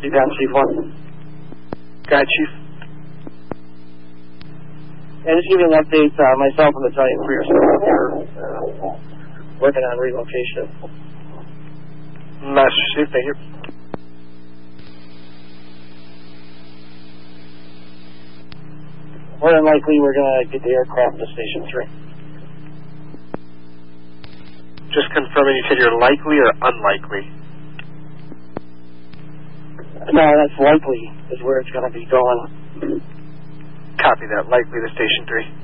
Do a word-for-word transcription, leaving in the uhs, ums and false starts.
Down Chief one. Got Chief. And just give you an update, uh, myself and Battalion three are still here, uh, working on relocation. Master Chief, thank you. More than likely, we're going to get the aircraft to Station three. Just confirming, you said you're likely or unlikely? No, that's likely is where it's going to be going. Copy that. Likely to Station three.